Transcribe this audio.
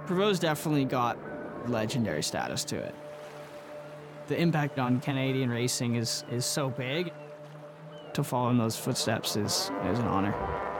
Prevost definitely got legendary status to it. The impact on Canadian racing is so big. To follow in those footsteps is an honor.